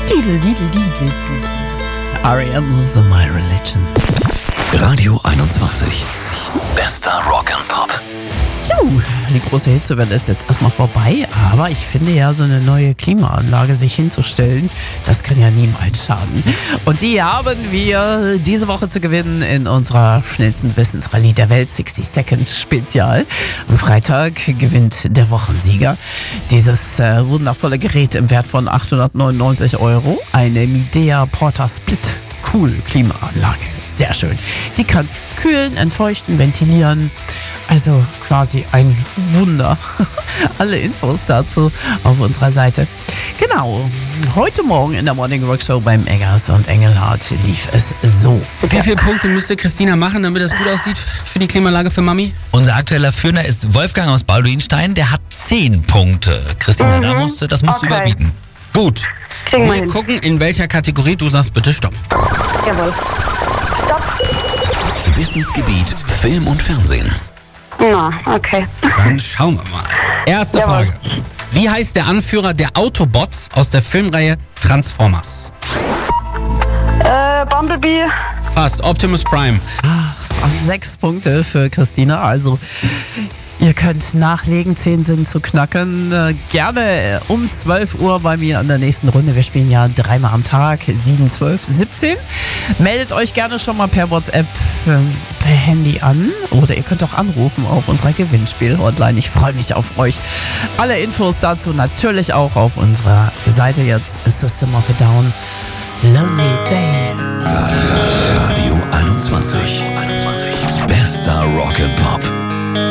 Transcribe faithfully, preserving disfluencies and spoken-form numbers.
Diddle, diddle, diddle, diddle. R E M, The My Religion. Radio einundzwanzig. Bester Rock'n'Pop. Juhu, die große Hitzewelle ist jetzt erstmal vorbei, aber ich finde ja, so eine neue Klimaanlage sich hinzustellen, das kann ja niemals schaden. Und die haben wir diese Woche zu gewinnen in unserer schnellsten Wissensrallye der Welt, sixty Seconds Spezial. Am Freitag gewinnt der Wochensieger dieses äh, wundervolle Gerät im Wert von achthundertneunundneunzig Euro, eine Midea Porta Split Cool Klimaanlage. Sehr schön. Die kann kühlen, entfeuchten, ventilieren. Also quasi ein Wunder. Alle Infos dazu auf unserer Seite. Genau. Heute Morgen in der Morning Rock Show beim Eggers und Engelhardt lief es so. Wie viele Punkte müsste Christina machen, damit das gut aussieht für die Klimaanlage für Mami? Unser aktueller Führer ist Wolfgang aus Balduinstein. Der hat zehn Punkte. Christina, Mhm. da musst du, das musst du Okay. überbieten. Gut. Kriegen wir Mal hin. gucken, in welcher Kategorie du sagst bitte Stopp. Jawohl. Wissensgebiet Film und Fernsehen. Na, okay. Dann schauen wir mal. Erste Jawohl. Frage. Wie heißt der Anführer der Autobots aus der Filmreihe Transformers? Äh, Bumblebee. Fast. Optimus Prime. Ach, es waren sechs Punkte für Christina. Also ihr könnt nachlegen, zehn sind zu knacken. Äh, gerne äh, um zwölf Uhr bei mir an der nächsten Runde. Wir spielen ja dreimal am Tag, sieben, zwölf, siebzehn. Meldet euch gerne schon mal per WhatsApp, äh, per Handy an. Oder ihr könnt auch anrufen auf unserer Gewinnspiel-Hotline. Ich freue mich auf euch. Alle Infos dazu natürlich auch auf unserer Seite jetzt. System of a Down. Lonely Day. Radio einundzwanzig. Bester Rock'n'Pop.